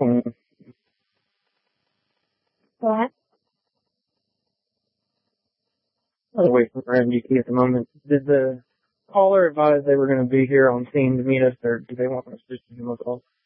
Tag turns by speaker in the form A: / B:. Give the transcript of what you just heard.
A: between.
B: What?
A: I'm away from MGT at the moment. Did the caller advise they were going to be here on scene to meet us, or do they want us just to give them a call?